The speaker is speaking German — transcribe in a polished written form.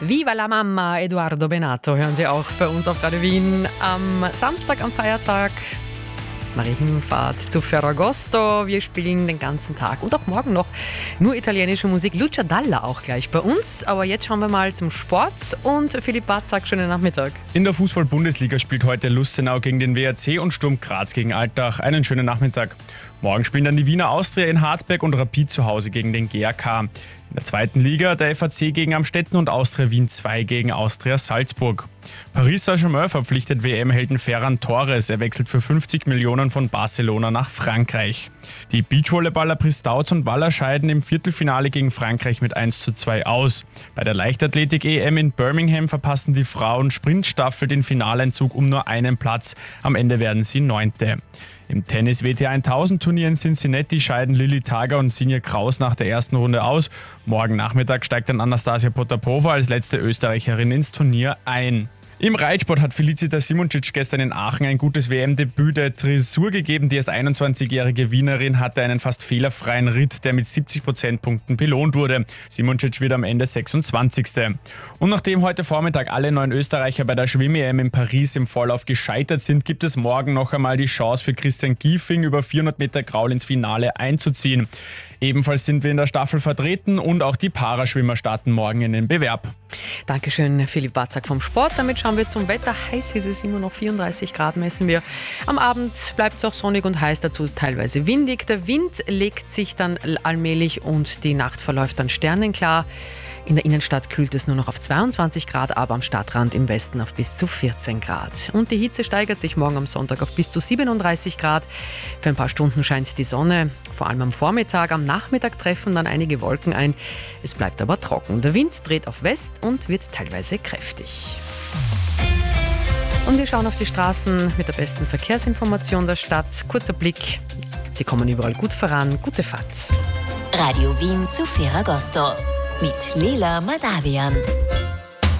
Viva la Mamma, Edoardo Bennato, hören Sie auch bei uns auf Radio Wien am Samstag, am Feiertag. Marienfahrt zu Ferragosto. Wir spielen den ganzen Tag und auch morgen noch nur italienische Musik. Lucia Dalla auch gleich bei uns. Aber jetzt schauen wir mal zum Sport. Und Philipp Batzak, schönen Nachmittag. In der Fußball-Bundesliga spielt heute Lustenau gegen den WRC und Sturm Graz gegen Altach. Einen schönen Nachmittag. Morgen spielen dann die Wiener Austria in Hartberg und Rapid zu Hause gegen den GAK. In der zweiten Liga der FAC gegen Amstetten und Austria Wien 2 gegen Austria Salzburg. Paris Saint-Germain verpflichtet WM-Helden Ferran Torres. Er wechselt für 50 Millionen von Barcelona nach Frankreich. Die Beachvolleyballer Pristauz und Waller scheiden im Viertelfinale gegen Frankreich mit 1:2 aus. Bei der Leichtathletik-EM in Birmingham verpassen die Frauen-Sprintstaffel den Finaleinzug um nur einen Platz. Am Ende werden sie 9. Im Tennis-WTA 1000-Turnier in Cincinnati scheiden Lilly Tager und Sinja Kraus nach der ersten Runde aus. Morgen Nachmittag steigt dann Anastasia Potapova als letzte Österreicherin ins Turnier ein. Im Reitsport hat Felicitas Simoncic gestern in Aachen ein gutes WM-Debüt der Dressur gegeben. Die erst 21-jährige Wienerin hatte einen fast fehlerfreien Ritt, der mit 70 Prozentpunkten belohnt wurde. Simoncic wird am Ende 26. Und nachdem heute Vormittag alle 9 Österreicher bei der Schwimm-EM in Paris im Vorlauf gescheitert sind, gibt es morgen noch einmal die Chance für Christian Giefing über 400 Meter Graul ins Finale einzuziehen. Ebenfalls sind wir in der Staffel vertreten und auch die Paraschwimmer starten morgen in den Bewerb. Dankeschön, Philipp Batzak vom Sport. Damit schauen wir zum Wetter. Heiß ist es immer noch, 34 Grad messen wir. Am Abend bleibt es auch sonnig und heiß, dazu teilweise windig. Der Wind legt sich dann allmählich und die Nacht verläuft dann sternenklar. In der Innenstadt kühlt es nur noch auf 22 Grad, aber am Stadtrand im Westen auf bis zu 14 Grad. Und die Hitze steigert sich morgen am Sonntag auf bis zu 37 Grad. Für ein paar Stunden scheint die Sonne, vor allem am Vormittag. Am Nachmittag treffen dann einige Wolken ein. Es bleibt aber trocken. Der Wind dreht auf West und wird teilweise kräftig. Und wir schauen auf die Straßen mit der besten Verkehrsinformation der Stadt. Kurzer Blick. Sie kommen überall gut voran. Gute Fahrt. Radio Wien zu Ferragosto mit Leila Madavian.